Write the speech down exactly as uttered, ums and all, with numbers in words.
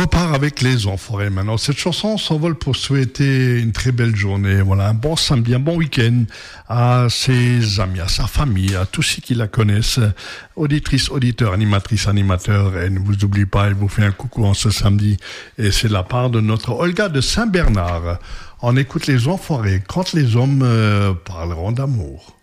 repart avec les Enfoirés maintenant. Cette chanson s'envole pour souhaiter une très belle journée, voilà, un bon samedi, un bon week-end à ses amis, à sa famille, à tous ceux qui la connaissent, auditrices, auditeurs, animatrices, animateurs, et ne vous oublie pas, elle vous fait un coucou en ce samedi, et c'est de la part de notre Olga de Saint-Bernard. On écoute les Enfoirés quand les hommes euh, parleront d'amour.